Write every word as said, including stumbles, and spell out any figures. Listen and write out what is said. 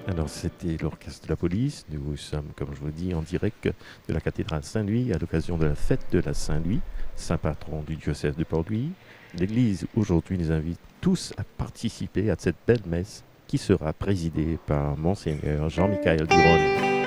Alors, c'était l'orchestre de la police. Nous sommes, comme je vous dis, en direct de la cathédrale Saint-Louis à l'occasion de la fête de la Saint-Louis, saint patron du diocèse de Port-Louis. L'Église, aujourd'hui, nous invite tous à participer à cette belle messe qui sera présidée par Monseigneur Jean-Michel Duron.